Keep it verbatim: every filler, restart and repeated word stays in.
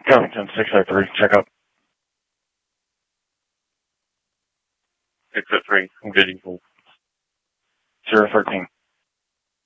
Covington, six oh three, check up. six oh three, good eagle. zero thirteen.